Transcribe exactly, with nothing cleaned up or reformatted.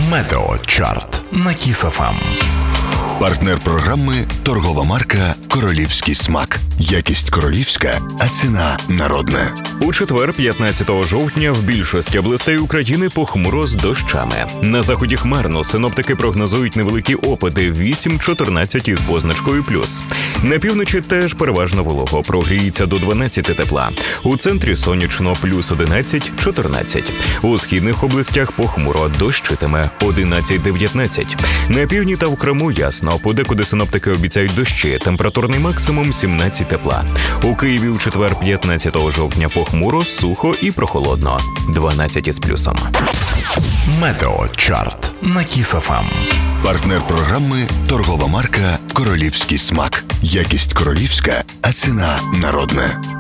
Метеочарт на Кіс еф ем. Партнер програми – торгова марка «Королівський смак». Якість королівська, а ціна народна. У четвер, п'ятнадцятого жовтня, в більшості областей України похмуро з дощами. На заході хмарно, синоптики прогнозують невеликі опади вісім-чотирнадцять із позначкою плюс. На півночі теж переважно волого, прогріється до дванадцяти тепла. У центрі сонячно плюс одинадцять-чотирнадцять. У східних областях похмуро, дощитиме одинадцять-дев'ятнадцять. На півдні та в Криму ясно, подекуди синоптики обіцяють дощі, температурний максимум сімнадцять тепла. У Києві у четвер, п'ятнадцятого жовтня, похмуро, сухо і прохолодно, дванадцять із плюсом. Метеочарт на Кіс еф ем. Партнер програми – торгова марка «Королівський смак». Якість королівська, а ціна народна.